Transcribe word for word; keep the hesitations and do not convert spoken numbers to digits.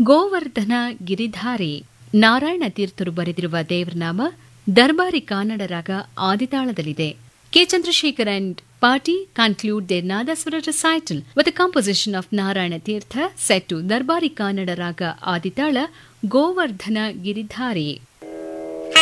ಗೋವರ್ಧನ ಗಿರಿಧಾರಿ ನಾರಾಯಣ ತೀರ್ಥರು ಬರೆದಿರುವ ದೇವರನಾಮ ದರ್ಬಾರಿ ಕನ್ನಡ ರಾಗ ಆದಿತಾಳದಲ್ಲಿದೆ. K. Chandrasekhar and party conclude their Nadaswara recital with a composition of Narayana Tirtha set to Darbari Kannada Raga Aditala Govardhana Giridhari.